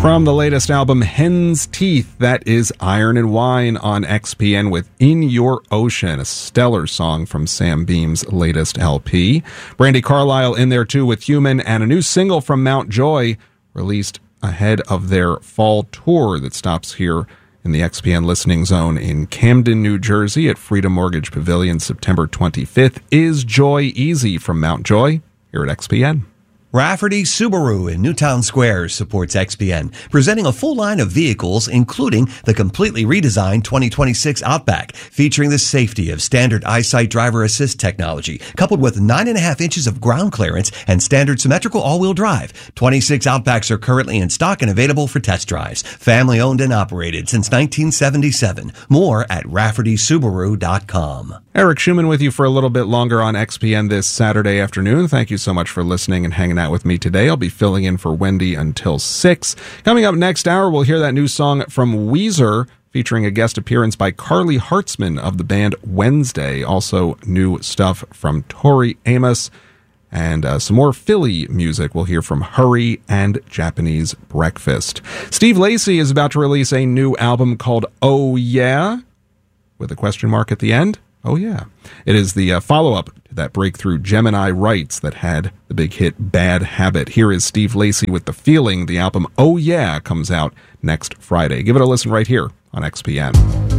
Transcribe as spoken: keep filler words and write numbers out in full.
From the latest album, Hen's Teeth, that is Iron and Wine on X P N with In Your Ocean, a stellar song from Sam Beam's latest L P. Brandi Carlile in there too with Human, and a new single from Mount Joy released ahead of their fall tour that stops here in the X P N listening zone in Camden, New Jersey at Freedom Mortgage Pavilion September twenty-fifth. Is Joy Easy from Mount Joy here at X P N. Rafferty Subaru in Newtown Square supports X P N, presenting a full line of vehicles, including the completely redesigned twenty twenty-six Outback, featuring the safety of standard EyeSight driver assist technology, coupled with nine and a half inches of ground clearance and standard symmetrical all-wheel drive. twenty-six Outbacks are currently in stock and available for test drives. Family owned and operated since nineteen seventy-seven. More at rafferty subaru dot com. Eric Schumann with you for a little bit longer on X P N this Saturday afternoon. Thank you so much for listening and hanging out with me today. I'll be filling in for Wendy until six. Coming up next hour, we'll hear that new song from Weezer featuring a guest appearance by Carly Hartzman of the band Wednesday. Also new stuff from Tori Amos and uh, some more Philly music. We'll hear from Hurry and Japanese Breakfast. Steve Lacy is about to release a new album called Oh Yeah, with a question mark at the end. Oh, yeah. It is the uh, follow-up to that breakthrough Gemini Rights that had the big hit Bad Habit. Here is Steve Lacy with The Feeling. The album Oh Yeah comes out next Friday. Give it a listen right here on X P N.